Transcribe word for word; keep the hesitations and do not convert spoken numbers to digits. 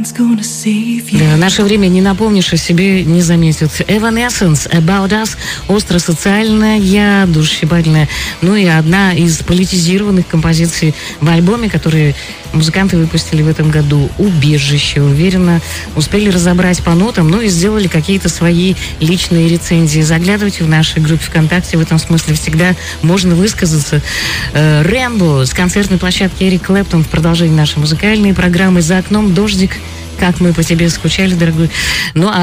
Да, наше время не напомнишь о себе, не заметит. Evanescence, About Us, остро-социальная, душещипательная, ну и одна из политизированных композиций в альбоме, которые музыканты выпустили в этом году. «Убежище». Уверенно успели разобрать по нотам, ну и сделали какие-то свои личные рецензии. Заглядывайте в нашей группе ВКонтакте, в этом смысле всегда можно высказаться. Рэмбо с концертной площадки Эрик Клэптон в продолжении нашей музыкальной программы. За окном дождик, как мы по тебе скучали, дорогой. Ну а